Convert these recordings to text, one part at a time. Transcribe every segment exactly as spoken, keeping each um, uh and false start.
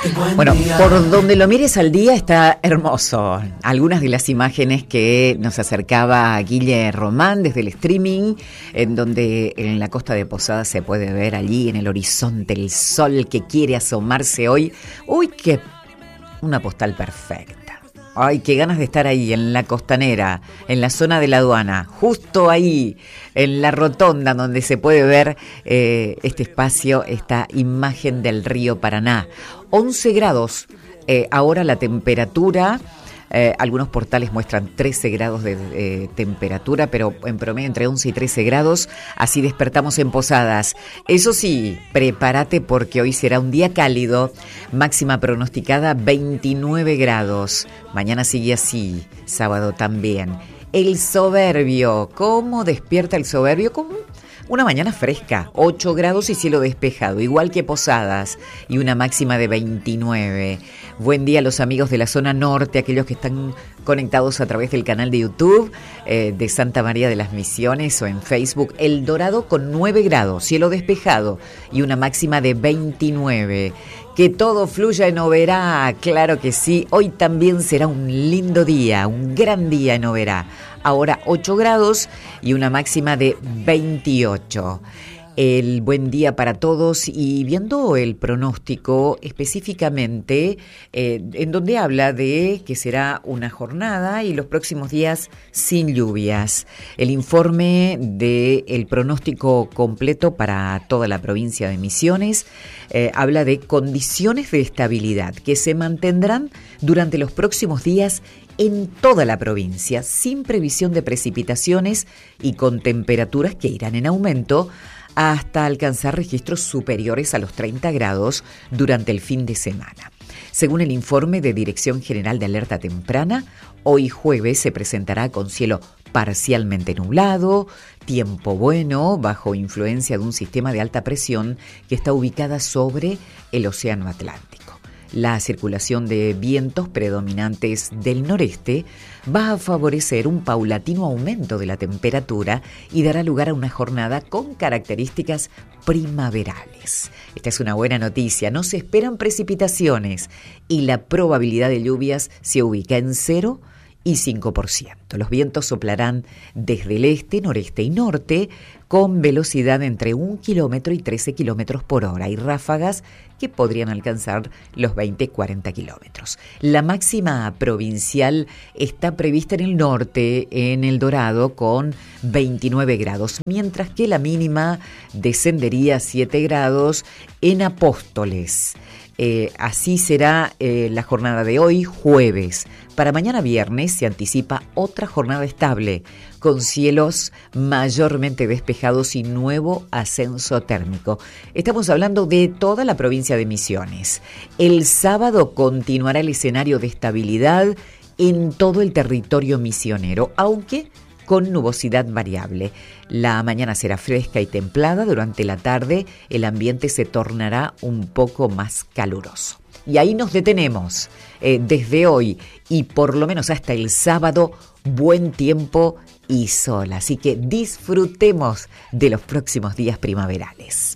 Bueno, por donde lo mires al día está hermoso. Algunas de las imágenes que nos acercaba Guille Román desde el streaming, en donde en la costa de Posadas se puede ver allí en el horizonte el sol que quiere asomarse hoy. Uy, qué una postal perfecta. Ay, qué ganas de estar ahí, en la costanera, en la zona de la aduana, justo ahí, en la rotonda donde se puede ver eh, este espacio, esta imagen del río Paraná. once grados, eh, ahora la temperatura, eh, algunos portales muestran trece grados de eh, temperatura, pero en promedio entre once y trece grados, así despertamos en Posadas. Eso sí, prepárate porque hoy será un día cálido, máxima pronosticada veintinueve grados. Mañana sigue así, sábado también. El soberbio, ¿cómo despierta el soberbio? Con una mañana fresca, ocho grados y cielo despejado, igual que Posadas, y una máxima de veintinueve. Buen día a los amigos de la zona norte, aquellos que están conectados a través del canal de YouTube eh, de Santa María de las Misiones o en Facebook. El Dorado con nueve grados, cielo despejado y una máxima de veintinueve. Que todo fluya en Oberá, claro que sí. Hoy también será un lindo día, un gran día en Oberá. Ahora ocho grados y una máxima de veintiocho. El buen día para todos y viendo el pronóstico específicamente eh, en donde habla de que será una jornada y los próximos días sin lluvias. El informe del pronóstico completo para toda la provincia de Misiones eh, habla de condiciones de estabilidad que se mantendrán durante los próximos días en toda la provincia, sin previsión de precipitaciones y con temperaturas que irán en aumento hasta alcanzar registros superiores a los treinta grados durante el fin de semana. Según el informe de Dirección General de Alerta Temprana, hoy jueves se presentará con cielo parcialmente nublado, tiempo bueno, bajo influencia de un sistema de alta presión que está ubicada sobre el Océano Atlántico. La circulación de vientos predominantes del noreste va a favorecer un paulatino aumento de la temperatura y dará lugar a una jornada con características primaverales. Esta es una buena noticia, no se esperan precipitaciones y la probabilidad de lluvias se ubica en cero y cinco por ciento. Los vientos soplarán desde el este, noreste y norte con velocidad entre un kilómetro y trece kilómetros por hora y ráfagas que podrían alcanzar los veinte a cuarenta kilómetros. La máxima provincial está prevista en el norte, en El Dorado, con veintinueve grados, mientras que la mínima descendería a siete grados en Apóstoles. Eh, así será eh, la jornada de hoy, jueves. Para mañana viernes se anticipa otra jornada estable, con cielos mayormente despejados y nuevo ascenso térmico. Estamos hablando de toda la provincia de Misiones. El sábado continuará el escenario de estabilidad en todo el territorio misionero, aunque con nubosidad variable. La mañana será fresca y templada, durante la tarde el ambiente se tornará un poco más caluroso. Y ahí nos detenemos, eh, desde hoy y por lo menos hasta el sábado, buen tiempo y sol. Así que disfrutemos de los próximos días primaverales.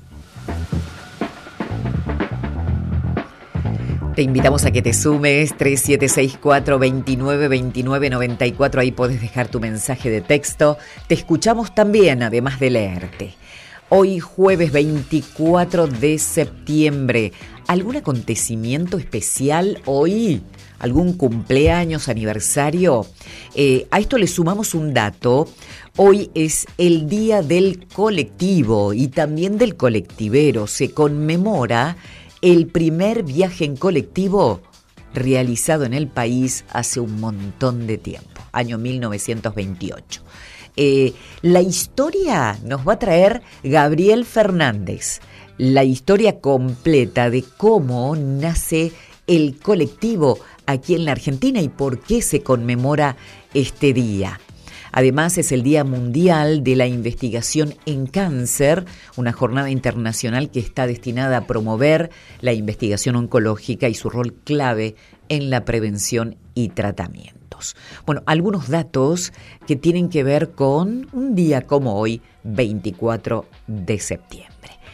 Te invitamos a que te sumes tres siete seis cuatro, dos nueve, dos nueve, nueve cuatro. Ahí podés dejar tu mensaje de texto. Te escuchamos también, además de leerte. Hoy jueves veinticuatro de septiembre. ¿Algún acontecimiento especial hoy? ¿Algún cumpleaños, aniversario? Eh, a esto le sumamos un dato. Hoy es el Día del Colectivo y también del colectivero. Se conmemora el primer viaje en colectivo realizado en el país hace un montón de tiempo, año mil novecientos veintiocho. Eh, la historia nos va a traer Gabriel Fernández, la historia completa de cómo nace el colectivo aquí en la Argentina y por qué se conmemora este día. Además, es el Día Mundial de la Investigación en Cáncer, una jornada internacional que está destinada a promover la investigación oncológica y su rol clave en la prevención y tratamientos. Bueno, algunos datos que tienen que ver con un día como hoy, veinticuatro de septiembre.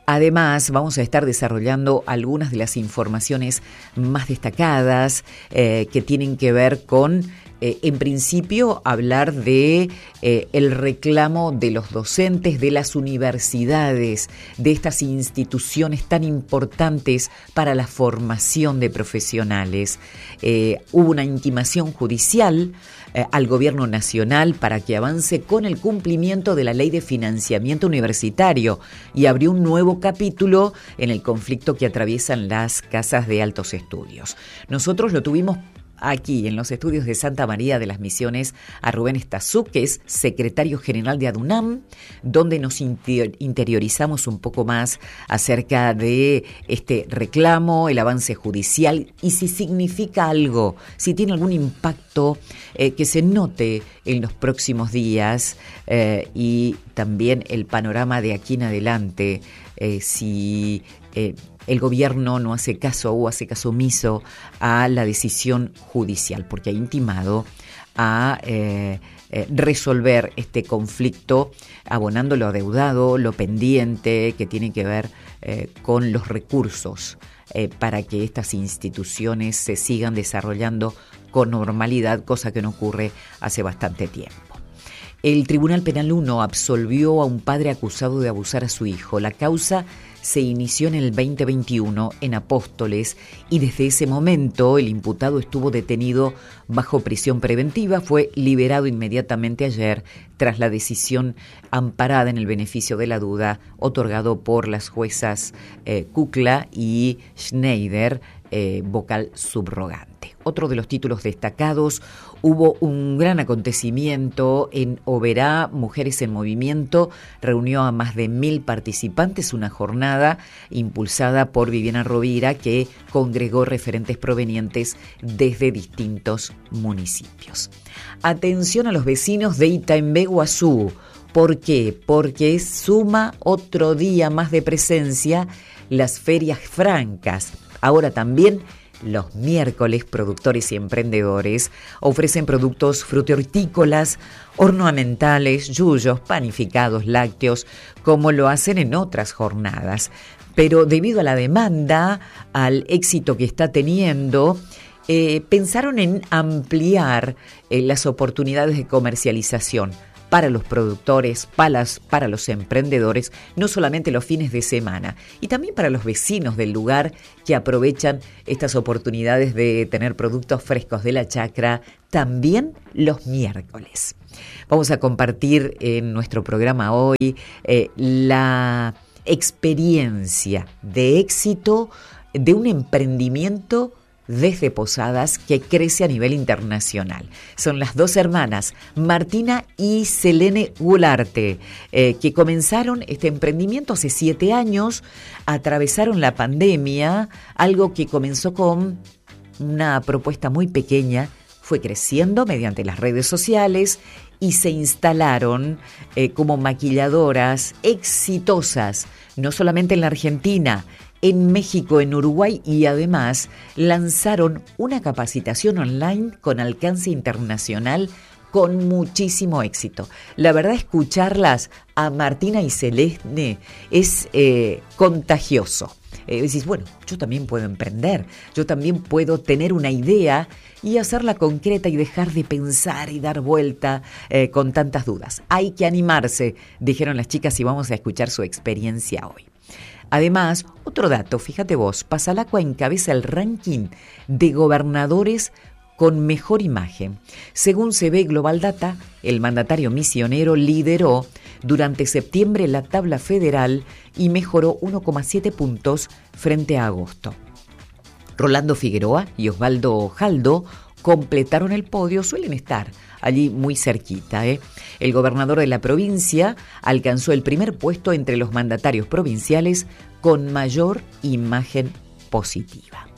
Además, vamos a estar desarrollando algunas de las informaciones más destacadas eh, que tienen que ver con, eh, en principio, hablar de eh, el reclamo de los docentes, de las universidades, de estas instituciones tan importantes para la formación de profesionales. Eh, hubo una intimación judicial eh, al gobierno nacional para que avance con el cumplimiento de la ley de financiamiento universitario y abrió un nuevo capítulo en el conflicto que atraviesan las casas de altos estudios. Nosotros lo tuvimos aquí en los estudios de Santa María de las Misiones a Rubén Estazú, que es secretario general de ADUNAM, donde nos interiorizamos un poco más acerca de este reclamo, el avance judicial y si significa algo, si tiene algún impacto eh, que se note en los próximos días eh, y también el panorama de aquí en adelante, eh, si eh, el gobierno no hace caso o hace caso omiso a la decisión judicial, porque ha intimado a eh, eh, resolver este conflicto abonando lo adeudado, lo pendiente que tiene que ver eh, con los recursos eh, para que estas instituciones se sigan desarrollando con normalidad, cosa que no ocurre hace bastante tiempo. El Tribunal Penal uno absolvió a un padre acusado de abusar a su hijo. La causa se inició en el veinte veintiuno en Apóstoles y desde ese momento el imputado estuvo detenido bajo prisión preventiva, fue liberado inmediatamente ayer tras la decisión amparada en el beneficio de la duda otorgado por las juezas eh, Kukla y Schneider, eh, vocal subrogante. Otro de los títulos destacados: hubo un gran acontecimiento en Oberá, Mujeres en Movimiento reunió a más de mil participantes, una jornada impulsada por Viviana Rovira que congregó referentes provenientes desde distintos municipios. Atención a los vecinos de Itaimbe, Guazú. ¿Por qué? Porque suma otro día más de presencia las ferias francas. Ahora también los miércoles, productores y emprendedores ofrecen productos frutícolas, ornamentales, yuyos, panificados, lácteos, como lo hacen en otras jornadas. Pero debido a la demanda, al éxito que está teniendo, eh, pensaron en ampliar eh, las oportunidades de comercialización para los productores, para, las, para los emprendedores, no solamente los fines de semana, y también para los vecinos del lugar que aprovechan estas oportunidades de tener productos frescos de la chacra, también los miércoles. Vamos a compartir en nuestro programa hoy eh, la experiencia de éxito de un emprendimiento desde Posadas que crece a nivel internacional. Son las dos hermanas, Martina y Selene Gularte, eh, que comenzaron este emprendimiento hace siete años, atravesaron la pandemia, algo que comenzó con una propuesta muy pequeña, fue creciendo mediante las redes sociales y se instalaron eh, como maquilladoras exitosas, no solamente en la Argentina, en México, en Uruguay, y además lanzaron una capacitación online con alcance internacional con muchísimo éxito. La verdad, escucharlas a Martina y Selene es eh, contagioso. Eh, decís, bueno, yo también puedo emprender, yo también puedo tener una idea y hacerla concreta y dejar de pensar y dar vuelta eh, con tantas dudas. Hay que animarse, dijeron las chicas, y vamos a escuchar su experiencia hoy. Además, otro dato, fíjate vos, Pasalacua encabeza el ranking de gobernadores con mejor imagen. Según C B Global Data, el mandatario misionero lideró durante septiembre la tabla federal y mejoró uno coma siete puntos frente a agosto. Rolando Figueroa y Osvaldo Jaldo completaron el podio, suelen estar allí muy cerquita. ¿eh? El gobernador de la provincia alcanzó el primer puesto entre los mandatarios provinciales con mayor imagen positiva.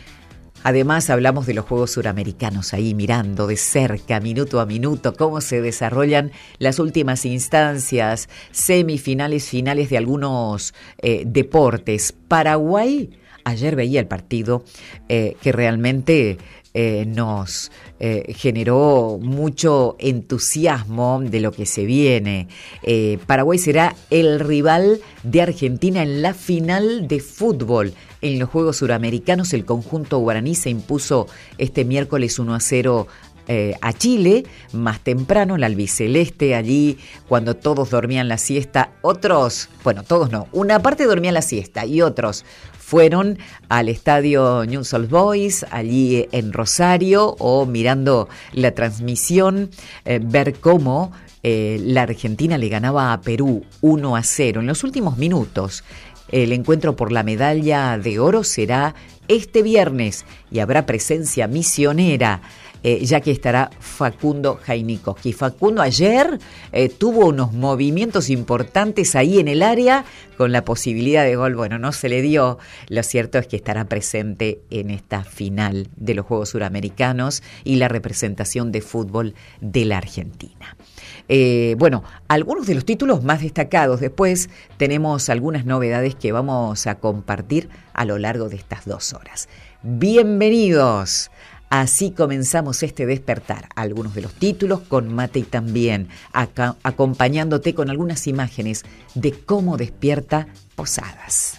Además, hablamos de los Juegos Suramericanos, ahí mirando de cerca, minuto a minuto, cómo se desarrollan las últimas instancias, semifinales, finales de algunos eh, deportes. Paraguay ayer veía el partido eh, que realmente eh, nos eh, generó mucho entusiasmo de lo que se viene. Eh, Paraguay será el rival de Argentina en la final de fútbol. En los Juegos Suramericanos, el conjunto guaraní se impuso este miércoles uno a cero Eh, a Chile, más temprano, la albiceleste allí, cuando todos dormían la siesta, otros, bueno, todos no, una parte dormía la siesta y otros fueron al estadio Newell's Old Boys, allí en Rosario, o mirando la transmisión, eh, ver cómo eh, la Argentina le ganaba a Perú uno a cero. En los últimos minutos, el encuentro por la medalla de oro será este viernes y habrá presencia misionera, Eh, ya que estará Facundo Jainikoski. Facundo ayer eh, tuvo unos movimientos importantes ahí en el área con la posibilidad de gol. Bueno, no se le dio. Lo cierto es que estará presente en esta final de los Juegos Suramericanos y la representación de fútbol de la Argentina. Eh, bueno, algunos de los títulos más destacados. Después tenemos algunas novedades que vamos a compartir a lo largo de estas dos horas. Bienvenidos. Así comenzamos este despertar. Algunos de los títulos con mate y también acá, acompañándote con algunas imágenes de cómo despierta Posadas.